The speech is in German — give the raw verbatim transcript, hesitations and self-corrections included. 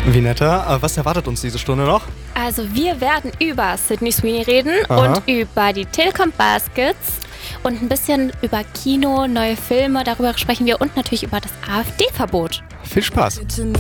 Vinetta, was erwartet uns diese Stunde noch? Also wir werden über Sydney Sweeney reden Aha. und über die Telekom Baskets und ein bisschen über Kino, neue Filme, darüber sprechen wir und natürlich über das AfD-Verbot. Viel Spaß.